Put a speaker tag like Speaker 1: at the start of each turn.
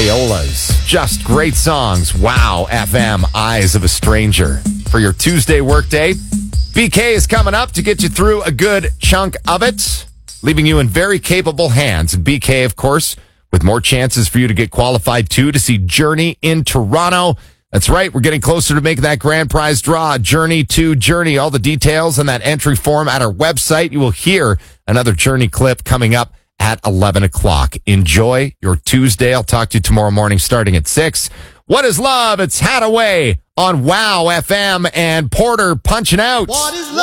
Speaker 1: Ayola's. Just great songs. Wow, FM, Eyes of a Stranger. For your Tuesday workday, BK is coming up to get you through a good chunk of it, leaving you in very capable hands. And BK, of course, with more chances for you to get qualified, too, to see Journey in Toronto. That's right. We're getting closer to making that grand prize draw. Journey to Journey. All the details and that entry form at our website. You will hear another Journey clip coming up at 11 o'clock. Enjoy your Tuesday. I'll talk to you tomorrow morning starting at 6. What is love? It's Hadaway on Wow FM and Porter punching out.
Speaker 2: What is love?